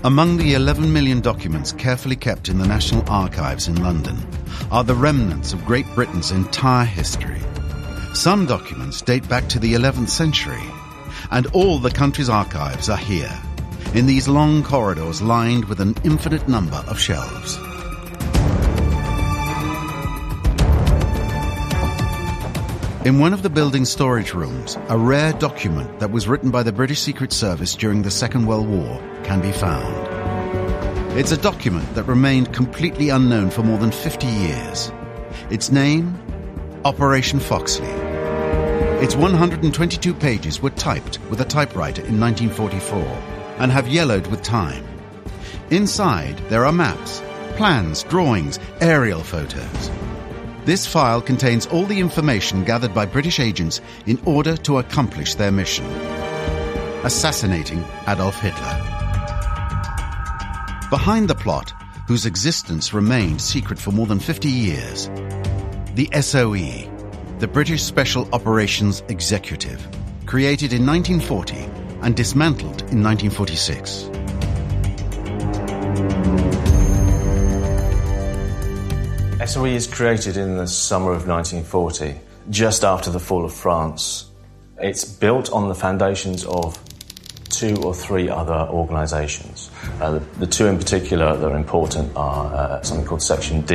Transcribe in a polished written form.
Among the 11 million documents carefully kept in the National Archives in London are the remnants of Great Britain's entire history. Some documents date back to the 11th century, and all the country's archives are here, in these long corridors lined with an infinite number of shelves. In one of the building's storage rooms, a rare document that was written by the British Secret Service during the Second World War can be found. It's a document that remained completely unknown for more than 50 years. Its name? Operation Foxley. Its 122 pages were typed with a typewriter in 1944 and have yellowed with time. Inside, there are maps, plans, drawings, aerial photos. This file contains all the information gathered by British agents in order to accomplish their mission: assassinating Adolf Hitler. Behind the plot, whose existence remained secret for more than 50 years, the SOE, the British Special Operations Executive, created in 1940 and dismantled in 1946. SOE is created in the summer of 1940, just after the fall of France. It's built on the foundations of 2 or 3 other organisations. The 2 in particular that are important are something called Section D,